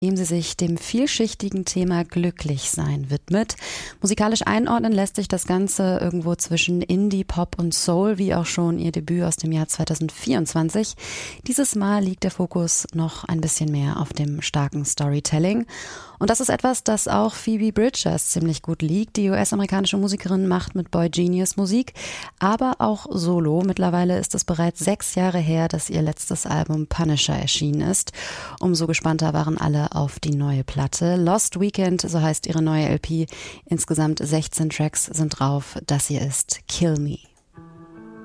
Indem sie sich dem vielschichtigen Thema Glücklichsein widmet. Musikalisch einordnen lässt sich das Ganze irgendwo zwischen Indie, Pop und Soul, wie auch schon ihr Debüt aus dem Jahr 2024. Dieses Mal liegt der Fokus noch ein bisschen mehr auf dem starken Storytelling. Und das ist etwas, das auch Phoebe Bridgers ziemlich gut liegt. Die US-amerikanische Musikerin macht mit Boy Genius Musik, aber auch solo. Mittlerweile ist es bereits 6 Jahre her, dass ihr letztes Album Punisher erschienen ist. Umso gespannter waren alle auf die neue Platte. Lost Weekend, so heißt ihre neue LP. Insgesamt 16 Tracks sind drauf. Das hier ist Kill Me.